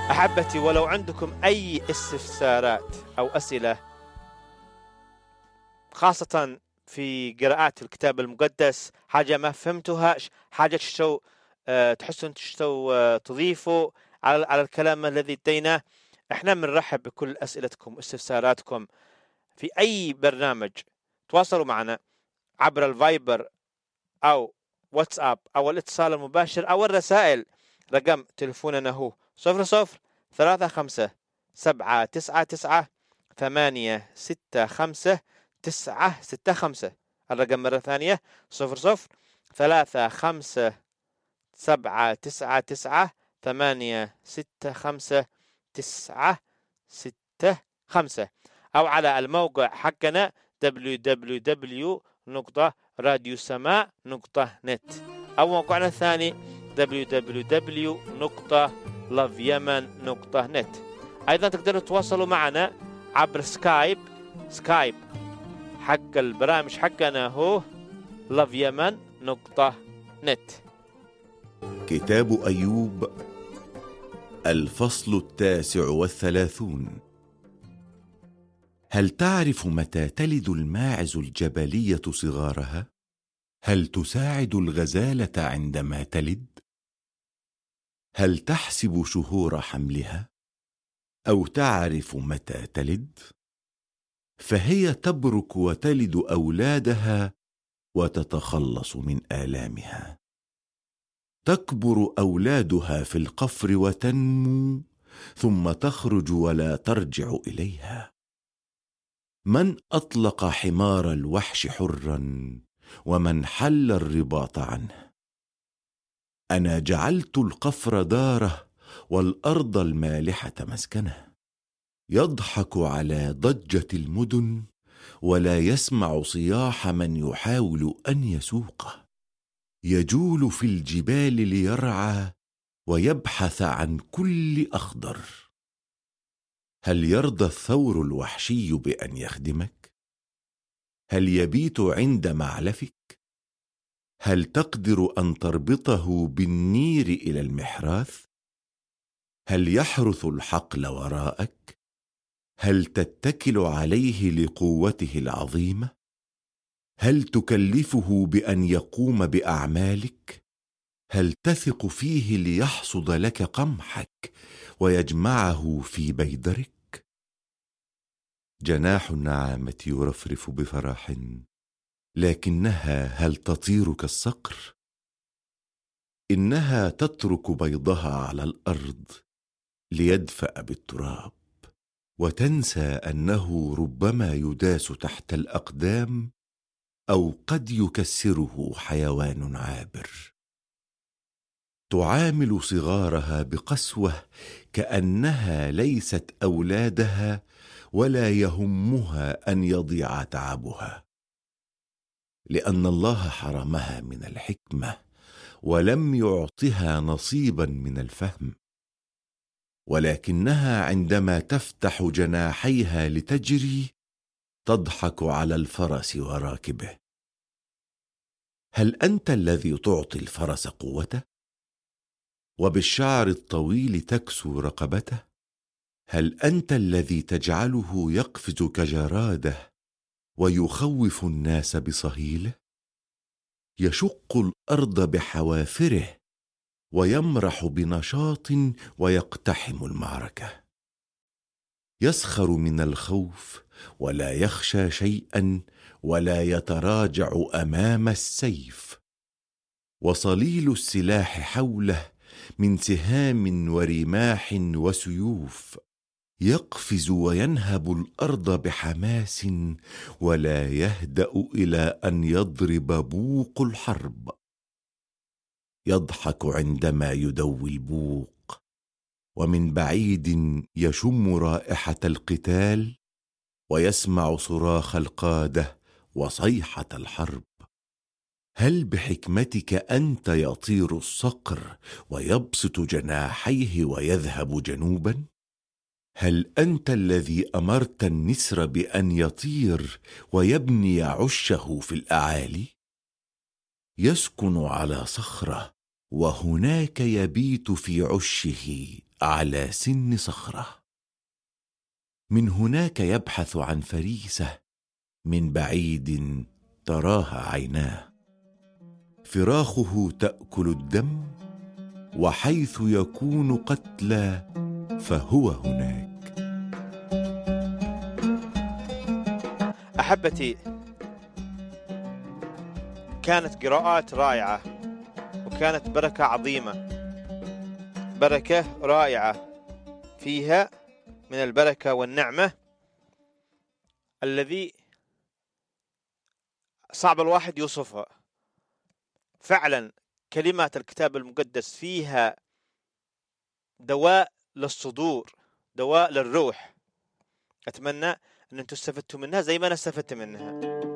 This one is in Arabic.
أحبتي، ولو عندكم أي استفسارات أو أسئلة، خاصة في قراءات الكتاب المقدس، حاجة ما فهمتوها، حاجة تحسون تضيفوا على الكلام الذي اديناه، احنا بنرحب بكل أسئلتكم واستفساراتكم في أي برنامج. تواصلوا معنا عبر الفايبر أو واتساب أو الاتصال المباشر أو الرسائل. رقم تلفوننا هو 0035 الرقم مرة ثانية 0035 أو على الموقع حقنا www.radiosama.net أو موقعنا الثاني www.loveyemen.net. أيضا تقدروا تتواصلوا معنا عبر سكايب حق البرامج حقنا هو loveyemen.net. كتاب أيوب الفصل 39. هل تعرف متى تلد الماعز الجبلية صغارها؟ هل تساعد الغزالة عندما تلد؟ هل تحسب شهور حملها؟ أو تعرف متى تلد؟ فهي تبرك وتلد أولادها وتتخلص من آلامها. تكبر أولادها في القفر وتنمو، ثم تخرج ولا ترجع إليها. من أطلق حمار الوحش حرا، ومن حل الرباط عنه؟ أنا جعلت القفر داره، والأرض المالحة مسكنه. يضحك على ضجة المدن، ولا يسمع صياح من يحاول أن يسوقه. يجول في الجبال ليرعى، ويبحث عن كل أخضر. هل يرضى الثور الوحشي بأن يخدمك؟ هل يبيت عند معلفك؟ هل تقدر أن تربطه بالنير إلى المحراث؟ هل يحرث الحقل وراءك؟ هل تتكل عليه لقوته العظيمة؟ هل تكلفه بأن يقوم بأعمالك؟ هل تثق فيه ليحصد لك قمحك ويجمعه في بيدرك؟ جناح النعامة يرفرف بفرح، لكنها هل تطير كالصقر؟ إنها تترك بيضها على الأرض ليدفأ بالتراب، وتنسى أنه ربما يداس تحت الأقدام، أو قد يكسره حيوان عابر. تعامل صغارها بقسوة، كأنها ليست أولادها، ولا يهمها أن يضيع تعبها، لأن الله حرمها من الحكمة، ولم يعطها نصيبا من الفهم. ولكنها عندما تفتح جناحيها لتجري، تضحك على الفرس وراكبه. هل أنت الذي تعطي الفرس قوته؟ وبالشعر الطويل تكسو رقبته؟ هل أنت الذي تجعله يقفز كجرادة ويخوف الناس بصهيله؟ يشق الأرض بحوافره، ويمرح بنشاط ويقتحم المعركة. يسخر من الخوف، ولا يخشى شيئا، ولا يتراجع أمام السيف. وصليل السلاح حوله من سهام ورماح وسيوف. يقفز وينهب الأرض بحماس، ولا يهدأ إلى أن يضرب بوق الحرب. يضحك عندما يدوي البوق، ومن بعيد يشم رائحة القتال، ويسمع صراخ القادة وصيحة الحرب. هل بحكمتك أنت يطير الصقر ويبسط جناحيه ويذهب جنوبا؟ هل أنت الذي أمرت النسر بأن يطير ويبني عشه في الأعالي؟ يسكن على صخرة، وهناك يبيت في عشه على سن صخرة. من هناك يبحث عن فريسة من بعيد تراها عيناه، فراخه تأكل الدم، وحيث يكون قتلى فهو هناك. أحبتي، كانت قراءات رائعة وكانت بركة عظيمة، بركة رائعة فيها من البركة والنعمة الذي صعب الواحد يوصفها. فعلا كلمات الكتاب المقدس فيها دواء للصدور، دواء للروح. أتمنى أن أنتم استفدتوا منها زي ما أنا استفدت منها.